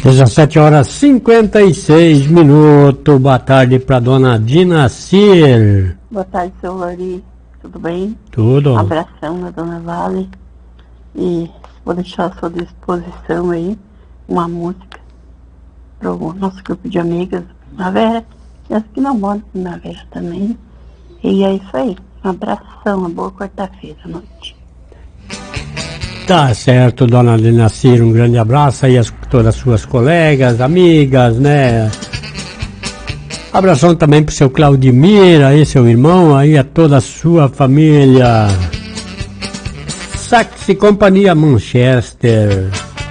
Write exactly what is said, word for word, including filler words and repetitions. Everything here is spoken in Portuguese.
dezessete horas e cinquenta e seis minutos. Boa tarde para dona Dinacir. Boa tarde, seu Lori. Tudo bem? Tudo. Um abração na dona Vale. E vou deixar à sua disposição aí uma música para o nosso grupo de amigas Primavera e as que não moram em Primavera também. E é isso aí. Um abração, uma boa quarta-feira à noite. Tá certo, dona Dinacir, um grande abraço aí a todas as suas colegas, amigas, né? Abração também pro seu Claudimir, aí seu irmão, aí a toda a sua família. Sax e Companhia Manchester.